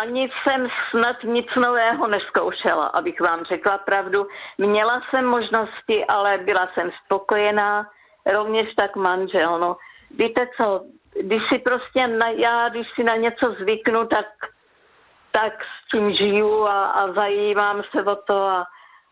Ani jsem snad nic nového neskoušela, abych vám řekla pravdu. Měla jsem možnosti, ale byla jsem spokojená, rovněž tak manžel. No. Víte co, když si na něco zvyknu, tak s tím žiju a zajímám se o to. A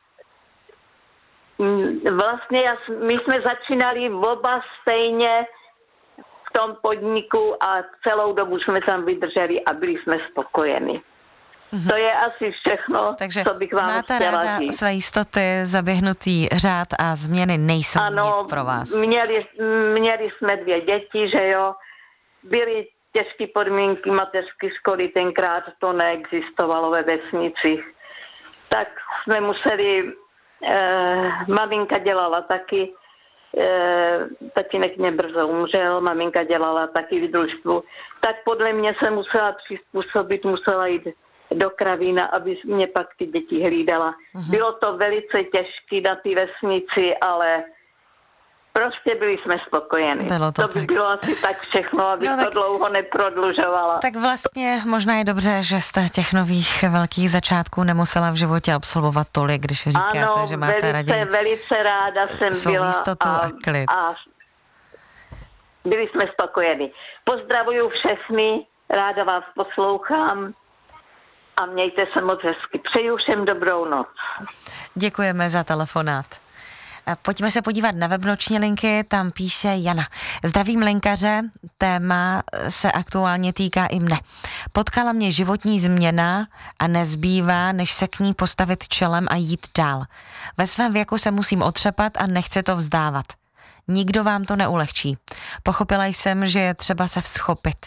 vlastně my jsme začínali oba stejně v tom podniku a celou dobu jsme tam vydrželi a byli jsme spokojeni. To je asi všechno, takže co bych vám máte chtěla ráda říct. své jistoty, zaběhnutý řád a změny nejsou nic pro vás. Měli jsme 2 děti, že jo. Byly těžké podmínky mateřské školy, tenkrát to neexistovalo ve vesnicích. Tak jsme museli, maminka dělala taky, tatínek mě brzo umřel, maminka dělala taky v družstvu. Tak podle mě se musela přizpůsobit, musela jít do Kravína, aby mě pak ty děti hlídala. Bylo to velice těžké na té vesnici, ale prostě byli jsme spokojeni. To by bylo asi tak všechno, abych to dlouho neprodlužovala. Tak vlastně možná je dobře, že jste těch nových velkých začátků nemusela v životě absolvovat tolik, když říkáte, že máte raději velice ráda jsem svou byla jistotu a klid. A byli jsme spokojeni. Pozdravuju všechny, ráda vás poslouchám a mějte se moc hezky. Přeju všem dobrou noc. Děkujeme za telefonát. Pojďme se podívat na webnoční linky, tam píše Jana. Zdravím lékaře, téma se aktuálně týká i mne. Potkala mě životní změna a nezbývá, než se k ní postavit čelem a jít dál. Ve svém věku se musím otřepat a nechci to vzdávat. Nikdo vám to neulehčí. Pochopila jsem, že je třeba se vzchopit.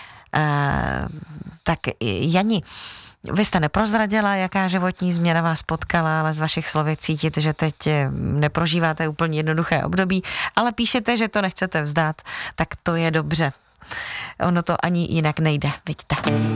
Tak Jani, vy jste neprozradila, jaká životní změna vás potkala, ale z vašich slov cítit, že teď neprožíváte úplně jednoduché období, ale píšete, že to nechcete vzdát, tak to je dobře. Ono to ani jinak nejde, vidíte.